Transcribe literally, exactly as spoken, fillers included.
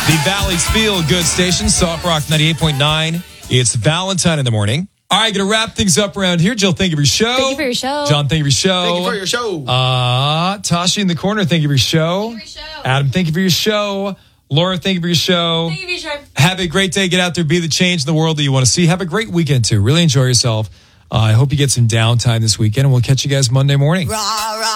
The Valley's Feel Good Station, Soft Rock ninety-eight point nine. It's Valentine in the morning. All right, going to wrap things up around here. Jill, thank you for your show. Thank you for your show. John, thank you for your show. Thank you for your show. Uh, Tasha in the corner, thank you for your show. Thank you for your show. Adam, thank you for your show. Laura, thank you for your show. Thank you for your show. Have a great day. Get out there, be the change in the world that you want to see. Have a great weekend, too. Really enjoy yourself. Uh, I hope you get some downtime this weekend, and we'll catch you guys Monday morning. Rah, rah.